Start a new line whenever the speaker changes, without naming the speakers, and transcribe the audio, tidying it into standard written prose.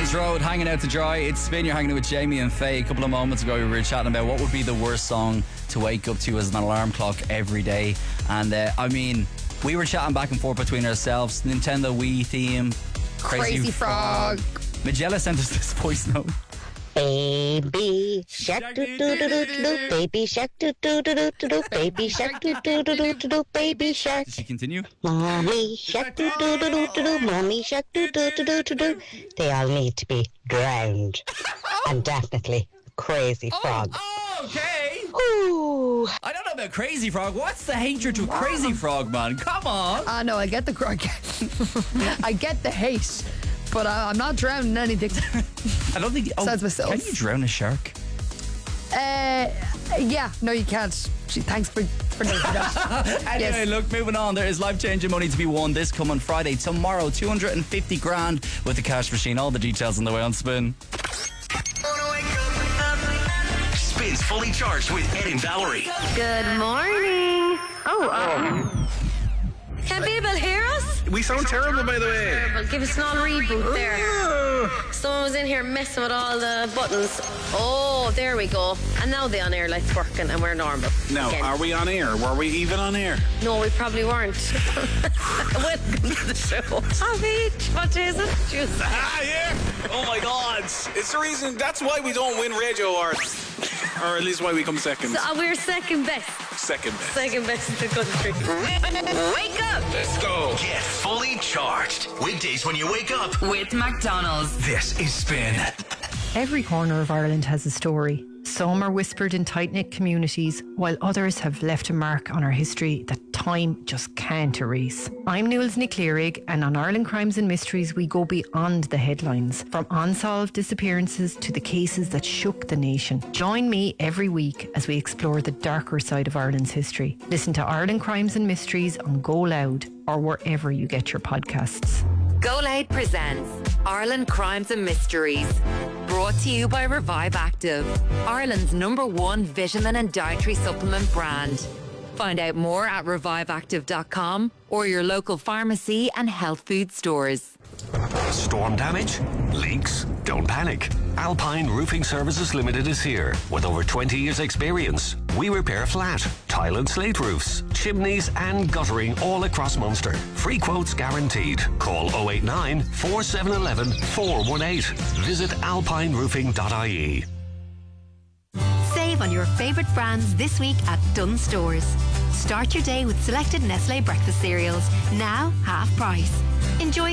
Kings Road, hanging out to dry. It's Spin, you're hanging out with Jamie and Faye. A couple of moments ago we were chatting about what would be the worst song to wake up to as an alarm clock every day. And we were chatting back and forth between ourselves. Nintendo Wii theme, Crazy Frog. Magella sent us this voice note.
Baby shark doo doo doo doo doo, baby shark doo doo doo doo doo, baby shark doo doo doo doo doo, baby shark.
Did she continue?
Mommy shark doo doo doo doo doo, mommy shark doo doo doo doo doo. They all need to be drowned, and definitely Crazy Frog.
Okay.
Ooh.
I don't know about Crazy Frog. What's the hatred to Crazy Frog, man? Come on.
No, I get the I get the hate, but I'm not drowning anything.
I don't think.
Besides myself.
Can you drown a shark?
Yeah. No, you can't. Thanks for noting that.
Anyway, look, moving on. There is life-changing money to be won this coming Friday. Tomorrow, 250 grand with the cash machine. All the details on the way on Spin.
Spin's fully charged with Ed and Valerie.
Good morning. Can people hear us?
We sound terrible, by the way.
Terrible. Give us an all reboot there. Someone was in here messing with all the buttons. Oh, there we go. And now the on-air light's working and we're normal.
Now,
again.
are we on air? Were we even on air?
No, we probably weren't. Welcome to the show. What is it? Tuesday.
Yeah. Oh, my God. It's the reason. That's why we don't win radio awards. Or at least why we come second.
So, we're second best.
Second best.
Second best in the country. Wake up.
Let's go.
Get fully charged. Weekdays when you wake up.
With McDonald's.
This is Spin.
Every corner of Ireland has a story. Some are whispered in tight-knit communities, while others have left a mark on our history that time just can't erase. I'm Nualla's Nick Learig, and on Ireland Crimes and Mysteries we go beyond the headlines, from unsolved disappearances to the cases that shook the nation. Join me every week as we explore the darker side of Ireland's history. Listen to Ireland Crimes and Mysteries on Go Loud or wherever you get your podcasts.
Go Loud presents Ireland Crimes and Mysteries. Brought to you by Revive Active, Ireland's #1 vitamin and dietary supplement brand. Find out more at reviveactive.com or your local pharmacy and health food stores.
Storm damage? Leaks? Don't panic. Alpine Roofing Services Limited is here. With over 20 years experience, we repair flat, tile and slate roofs, chimneys and guttering all across Munster. Free quotes guaranteed. Call 089 4711 418. Visit alpineroofing.ie.
Save on your favourite brands this week at Dunnes Stores. Start your day with selected Nestlé breakfast cereals, now half price. Enjoy